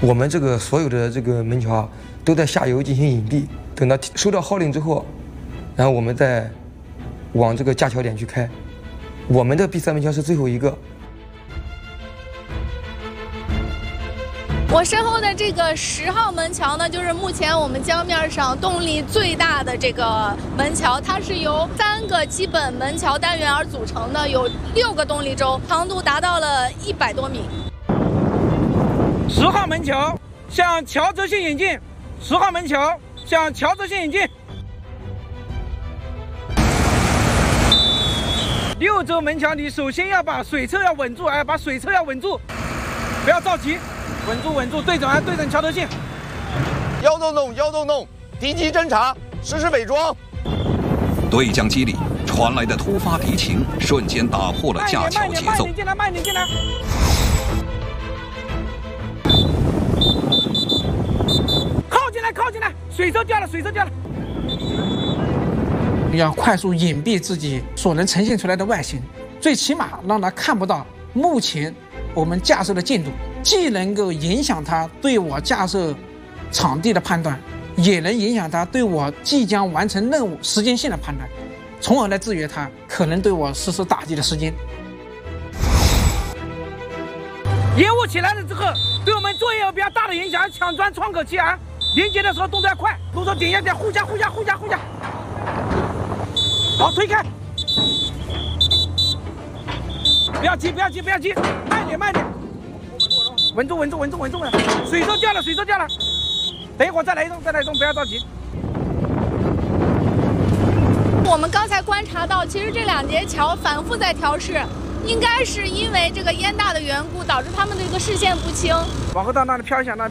我们这个所有的这个门桥都在下游进行隐蔽，等到收到号令之后，然后我们再往这个架桥点去开。我们的B3门桥是最后一个。 我身后的这个10号门桥呢，就是目前我们江面上动力最大的这个门桥，它是由3个基本门桥单元而组成的，有6个动力轴，长度达到了100多米。 10号门桥向桥轴线引进，10号门桥向桥轴线引进。6轴门桥，你首先要把水车要稳住，把水车要稳住，不要着急。稳住，稳住，对准桥头线。 腰动动，敌机侦察，实施伪装。 对讲机里传来的突发敌情，瞬间打破了架桥节奏。 慢点进来。靠近来，水车掉了。 要快速隐蔽自己所能呈现出来的外形，最起码让他看不到目前我们架设的进度。既能够影响他对我架设场地的判断，也能影响他对我即将完成任务时间线的判断，从而来制约他可能对我实施打击的时间。 烟雾起来了之后，对我们作业有比较大的影响，抢钻窗口期啊，连接的时候动作要快，动作点一下，互相。好，推开，不要急，慢点。稳住！水车掉了！等一会儿再来一动，不要着急。 我们刚才观察到，其实这2节桥反复在调试，应该是因为这个烟大的缘故，导致他们的这个视线不清。 往后到那里飘一下，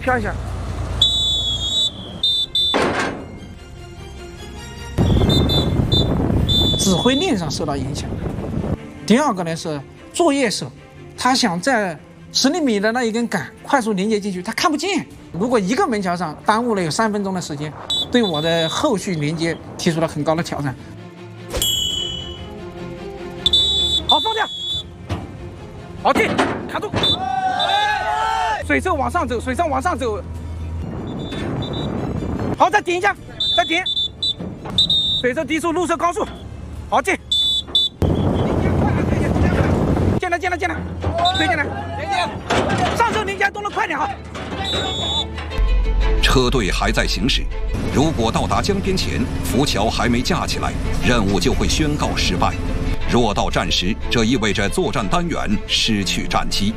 指挥链上受到影响。第2个呢是作业手，他想在10厘米的那一根杆快速连接进去，他看不见。如果一个门桥上耽误了有3分钟的时间，对我的后续连接提出了很高的挑战。 好，放掉，好进，卡住，水车往上走，好，再顶一下，水车低速，路车高速，好进，进来，推进来。上车，您家动得快点哈！ 车队还在行驶，如果到达江边前，浮桥还没架起来，任务就会宣告失败。若到站时，这意味着作战单元失去战机。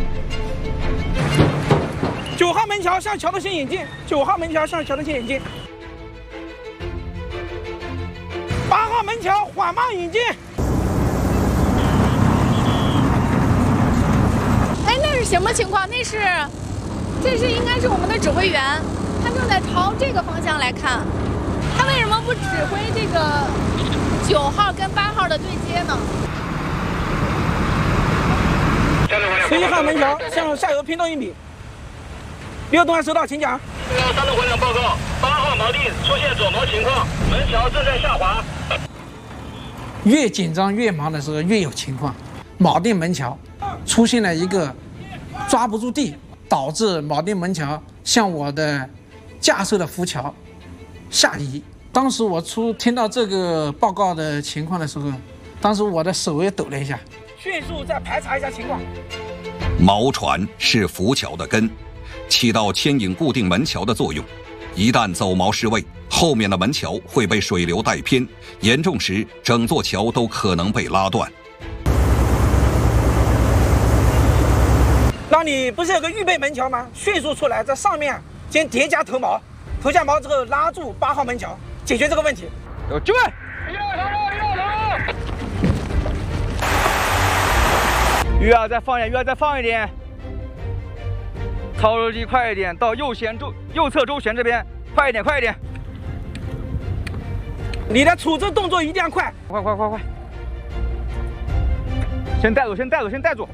9号门桥向桥头线引进，8号门桥缓慢引进。 那是什么情况？这是应该是我们的指挥员，他正在朝这个方向来看。他为什么不指挥这个9号跟8号的对接呢 ？11号门桥向下游偏动1米。6段收到，请讲。 3路回两报告，8号锚定出现左锚情况，门桥正在下滑。 越紧张越忙的时候越有情况，锚定门桥出现了一个抓不住地，导致锚定门桥向我的架设的浮桥下移。当时我听到这个报告的情况的时候，当时我的手也抖了一下。 迅速再排查一下情况。 锚船是浮桥的根，起到牵引固定门桥的作用。一旦走锚失位，后面的门桥会被水流带偏，严重时整座桥都可能被拉断。 那你不是有个预备门桥吗？迅速出来，在上面先叠加投锚，投下锚之后拉住8号门桥，解决这个问题。 有就位。鱼饵再放一点，操作机快一点，到右侧周旋这边，快一点。 你的处置动作一定要快， 快！先带住。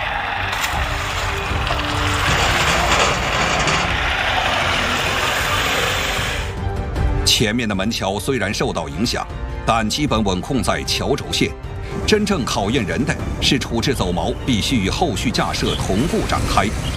前面的门桥虽然受到影响，但基本稳控在桥轴线。真正考验人的是处置走锚必须与后续架设同步展开，